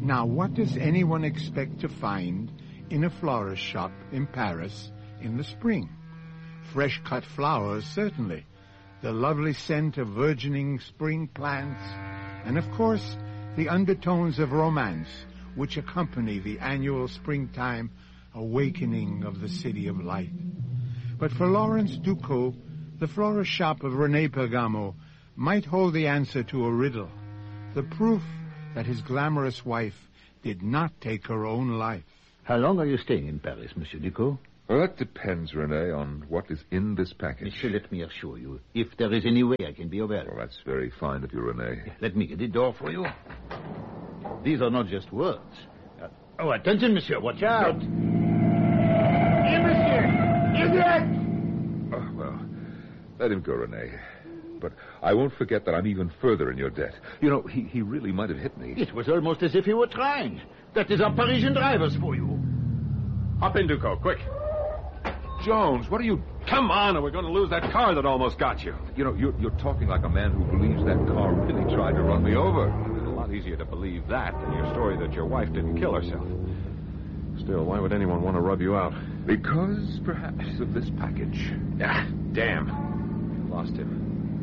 Now, what does anyone expect to find in a florist shop in Paris in the spring? Fresh-cut flowers, certainly, the lovely scent of virgining spring plants, and, of course, the undertones of romance which accompany the annual springtime awakening of the City of Light. But for Lawrence Ducos, the florist shop of Rene Pergamo might hold the answer to a riddle, the proof that his glamorous wife did not take her own life. How long are you staying in Paris, Monsieur Ducos? Well, that depends, Rene, on what is in this package. Monsieur, let me assure you, if there is any way I can be of help. Well, that's very fine of you, Rene. Let me get the door for you. These are not just words. Oh, attention, monsieur. Watch out. Here, monsieur. Idiot! Oh, well, let him go, Rene. But I won't forget that I'm even further in your debt. You know, he really might have hit me. It was almost as if he were trying. That is our Parisian drivers for you. Hop in, Ducos, quick. Jones, what are you... Come on, or we're going to lose that car that almost got you. You know, you're talking like a man who believes that car really tried to run me over. It's a lot easier to believe that than your story that your wife didn't kill herself. Still, why would anyone want to rub you out? Because, perhaps, of this package. Ah, damn. Lost him.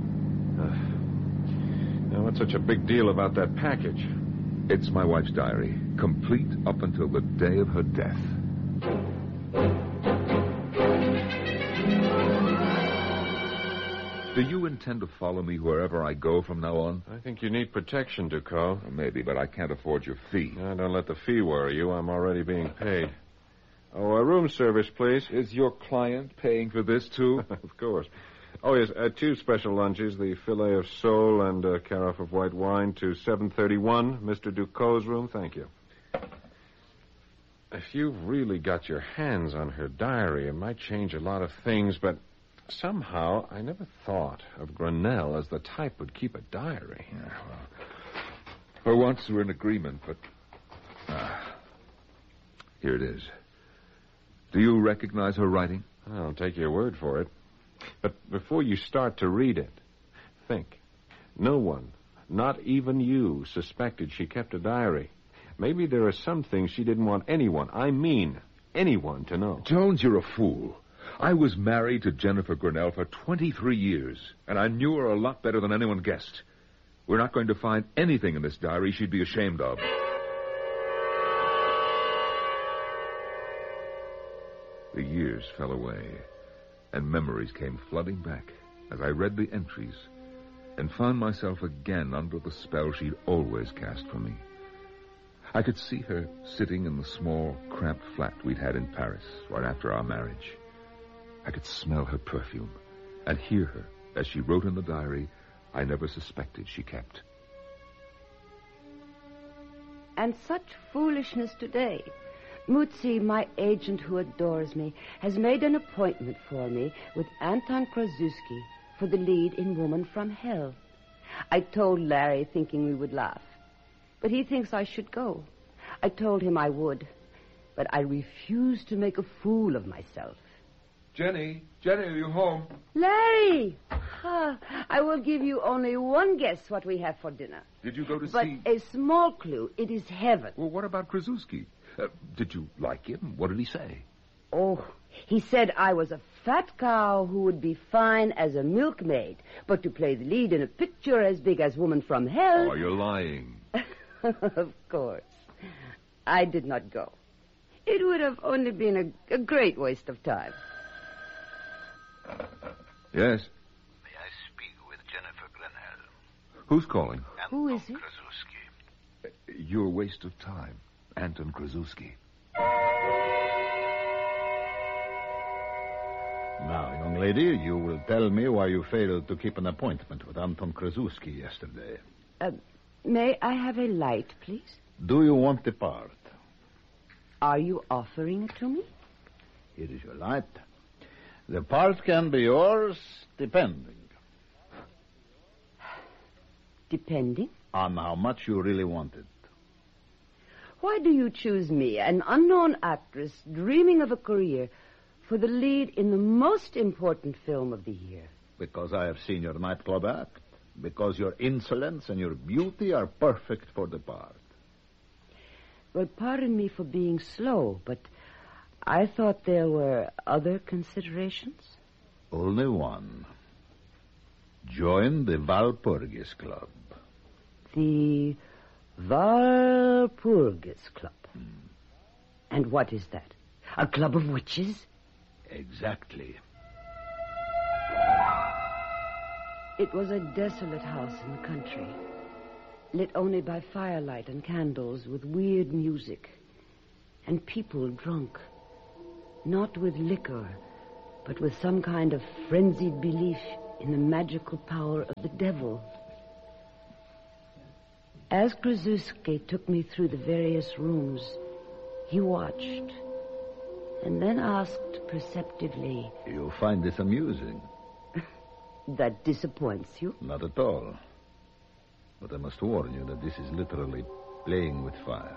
Now, what's such a big deal about that package? It's my wife's diary, complete up until the day of her death. Do you intend to follow me wherever I go from now on? I think you need protection, Ducos. Well, maybe, but I can't afford your fee. Don't let the fee worry you. I'm already being paid. Oh, room service, please. Is your client paying for this, too? Of course. Oh, yes, 2 special lunches, the filet of sole and a carafe of white wine to 731, Mr. Ducos' room. Thank you. If you've really got your hands on her diary, it might change a lot of things, but somehow I never thought of Grenelle as the type who'd keep a diary. Yeah, well, for once we're in agreement, but... here it is. Do you recognize her writing? I'll take your word for it. But before you start to read it, think. No one, not even you, suspected she kept a diary. Maybe there are some things she didn't want anyone, I mean anyone, to know. Jones, you're a fool. I was married to Jennifer Grenelle for 23 years, and I knew her a lot better than anyone guessed. We're not going to find anything in this diary she'd be ashamed of. The years fell away, and memories came flooding back as I read the entries and found myself again under the spell she'd always cast for me. I could see her sitting in the small, cramped flat we'd had in Paris right after our marriage. I could smell her perfume and hear her as she wrote in the diary I never suspected she kept. And such foolishness today. Mutzi, my agent who adores me, has made an appointment for me with Anton Krasuski for the lead in Woman from Hell. I told Larry thinking we would laugh, but he thinks I should go. I told him I would, but I refused to make a fool of myself. Jenny, are you home? Larry! I will give you only one guess what we have for dinner. Did you go to but see... a small clue. It is heaven. Well, what about Krasuski? Did you like him? What did he say? Oh, he said I was a fat cow who would be fine as a milkmaid, but to play the lead in a picture as big as Woman from Hell... Oh, you're lying. Of course. I did not go. It would have only been a great waste of time. Yes? May I speak with Jennifer Grenelle? Who's calling? Who is it? Krasuski. Your waste of time. Anton Krasuski. Now, young lady, you will tell me why you failed to keep an appointment with Anton Krasuski yesterday. May I have a light, please? Do you want the part? Are you offering it to me? Here is your light. The part can be yours, depending. Depending? On how much you really want it. Why do you choose me, an unknown actress dreaming of a career, for the lead in the most important film of the year? Because I have seen your nightclub act. Because your insolence and your beauty are perfect for the part. Well, pardon me for being slow, but I thought there were other considerations. Only one. Join the Walpurgis Club. The Walpurgis Club. And what is that? A club of witches? Exactly. It was a desolate house in the country, lit only by firelight and candles, with weird music, and people drunk, not with liquor, but with some kind of frenzied belief in the magical power of the devil. As Krasuski took me through the various rooms, he watched, and then asked perceptively, You find this amusing? That disappoints you? Not at all. But I must warn you that this is literally playing with fire.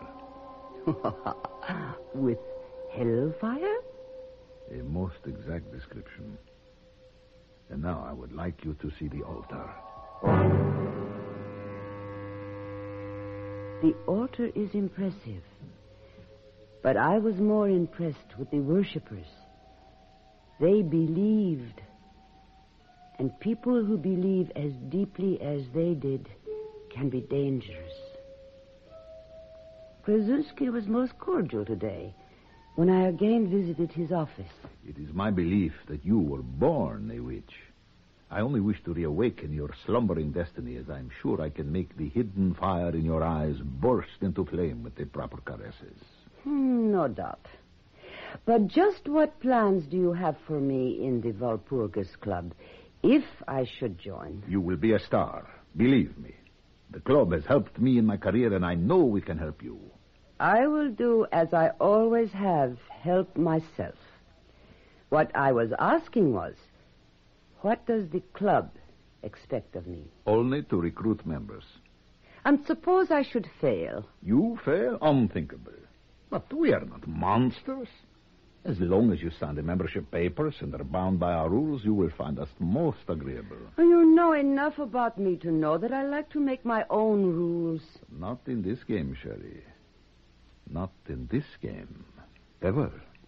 With hellfire? A most exact description. And now I would like you to see the altar. The altar is impressive. But I was more impressed with the worshippers. They believed. And people who believe as deeply as they did can be dangerous. Krasuski was most cordial today when I again visited his office. It is my belief that you were born a witch. I only wish to reawaken your slumbering destiny, as I'm sure I can make the hidden fire in your eyes burst into flame with the proper caresses. No doubt. But just what plans do you have for me in the Walpurgis Club, if I should join? You will be a star. Believe me. The club has helped me in my career, and I know we can help you. I will do as I always have, help myself. What I was asking was, what does the club expect of me? Only to recruit members. And suppose I should fail? You fail? Unthinkable. But we are not monsters. As long as you sign the membership papers and are bound by our rules, you will find us most agreeable. You know enough about me to know that I like to make my own rules. Not in this game, Sherry. Not in this game. Ever.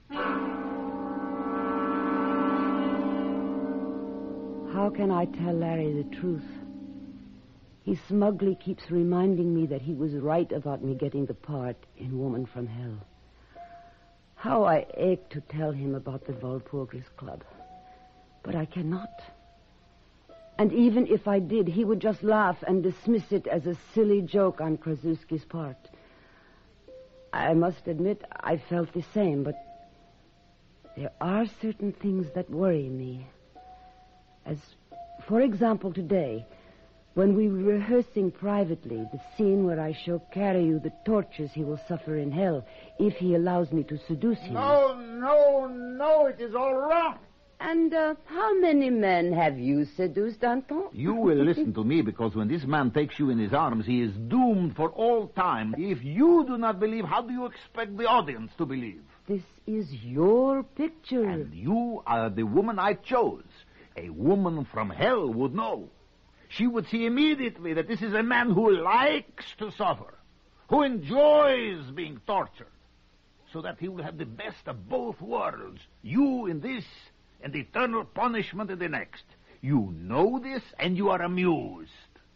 How can I tell Larry the truth? He smugly keeps reminding me that he was right about me getting the part in Woman from Hell. How I ache to tell him about the Walpurgis Club. But I cannot. And even if I did, he would just laugh and dismiss it as a silly joke on Krasuski's part. I must admit I felt the same, but there are certain things that worry me. As, for example, today, when we were rehearsing privately the scene where I show Karyu the tortures he will suffer in hell if he allows me to seduce him. No, it is all wrong. And how many men have you seduced, Anton? You will listen to me, because when this man takes you in his arms, he is doomed for all time. If you do not believe, how do you expect the audience to believe? This is your picture. And you are the woman I chose. A woman from hell would know. She would see immediately that this is a man who likes to suffer, who enjoys being tortured, so that he will have the best of both worlds, you in this and eternal punishment in the next. You know this, and you are amused.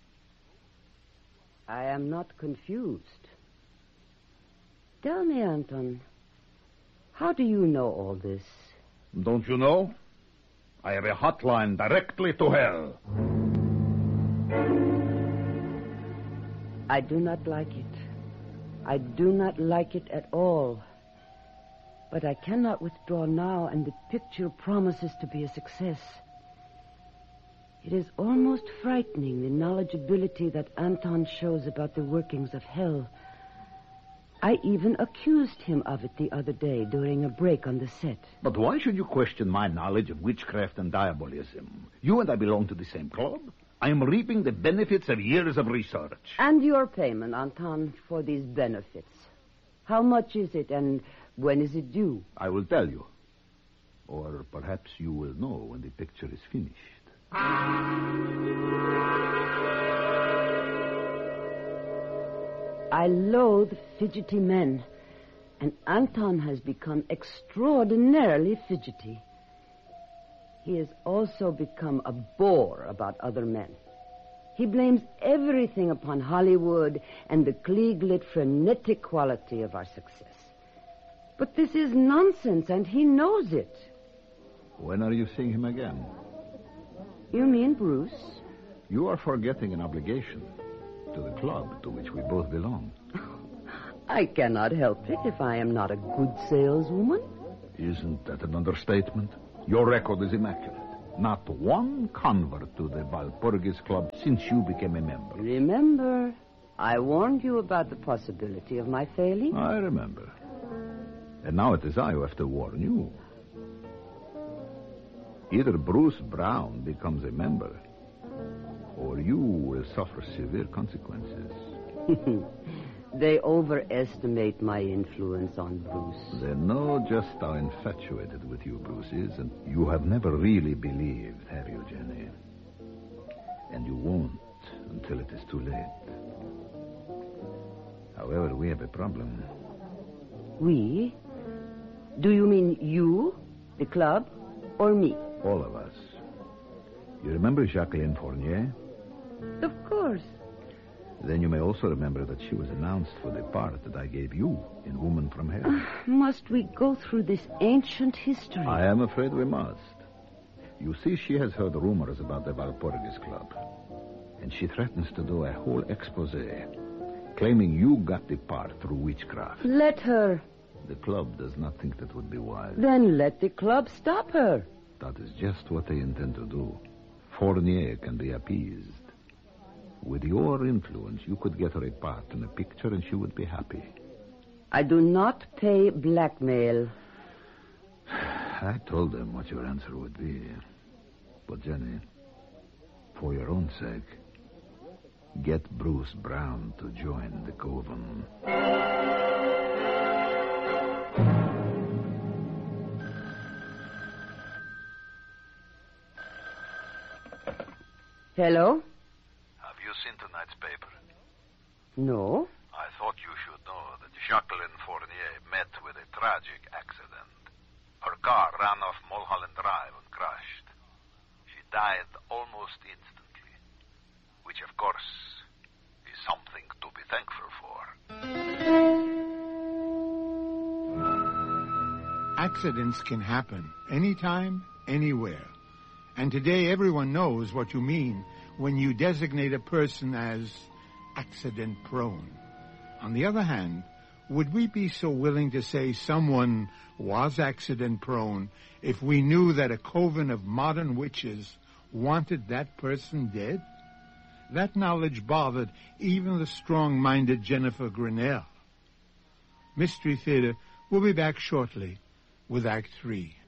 I am not confused. Tell me, Anton, how do you know all this? Don't you know? I have a hotline directly to hell. I do not like it. I do not like it at all. But I cannot withdraw now, and the picture promises to be a success. It is almost frightening, the knowledgeability that Anton shows about the workings of hell. I even accused him of it the other day during a break on the set. But why should you question my knowledge of witchcraft and diabolism? You and I belong to the same club. I am reaping the benefits of years of research. And your payment, Anton, for these benefits. How much is it, and when is it due? I will tell you. Or perhaps you will know when the picture is finished. I loathe fidgety men, and Anton has become extraordinarily fidgety. He has also become a bore about other men. He blames everything upon Hollywood and the Klieglit frenetic quality of our success. But this is nonsense, and he knows it. When are you seeing him again? You mean Bruce? You are forgetting an obligation to the club to which we both belong. I cannot help it if I am not a good saleswoman. Isn't that an understatement? Your record is immaculate. Not one convert to the Walpurgis Club since you became a member. Remember, I warned you about the possibility of my failing. I remember. And now it is I who have to warn you. Either Bruce Brown becomes a member, or you will suffer severe consequences. They overestimate my influence on Bruce. They know just how infatuated with you Bruce is, and you have never really believed, have you, Jenny? And you won't until it is too late. However, we have a problem. We? Do you mean you, the club, or me? All of us. You remember Jacqueline Fournier? Of course. Then you may also remember that she was announced for the part that I gave you in Woman from Hell. Must we go through this ancient history? I am afraid we must. You see, she has heard rumors about the Walpurgis Club, and she threatens to do a whole expose, claiming you got the part through witchcraft. Let her. The club does not think that would be wise. Then let the club stop her. That is just what they intend to do. Fournier can be appeased. With your influence, you could get her a part in a picture and she would be happy. I do not pay blackmail. I told them what your answer would be. But, Jenny, for your own sake, get Bruce Brown to join the Coven. Hello? Have you seen tonight's paper? No. I thought you should know that Jacqueline Fournier met with a tragic accident. Her car ran off Mulholland Drive and crashed. She died almost instantly, which, of course, is something to be thankful for. Accidents can happen anytime, anywhere. And today everyone knows what you mean when you designate a person as accident-prone. On the other hand, would we be so willing to say someone was accident-prone if we knew that a coven of modern witches wanted that person dead? That knowledge bothered even the strong-minded Jennifer Grinnell. Mystery Theater will be back shortly with Act 3.